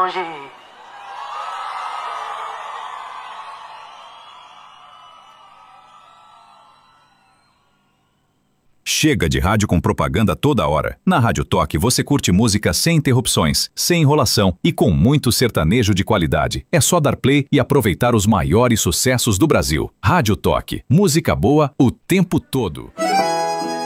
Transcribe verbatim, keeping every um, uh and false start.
longe. Chega de rádio com propaganda toda hora. Na Rádio Toque você curte música sem interrupções, sem enrolação e com muito sertanejo de qualidade. É só dar play e aproveitar os maiores sucessos do Brasil. Rádio Toque. Música boa o tempo todo.